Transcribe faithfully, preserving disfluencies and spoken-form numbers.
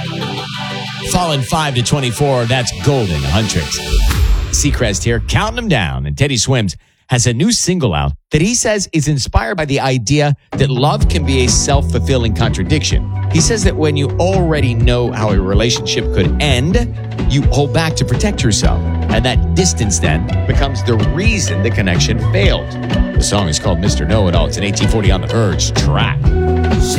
Fallen five to twenty-four, that's Golden Huntrix. Seacrest here, counting them down. And Teddy Swims has a new single out that he says is inspired by the idea that love can be a self-fulfilling contradiction. He says that when you already know how a relationship could end, you hold back to protect yourself. And that distance then becomes the reason the connection failed. The song is called Mister Know-It-All. It's an eighteen forty On the Verge track.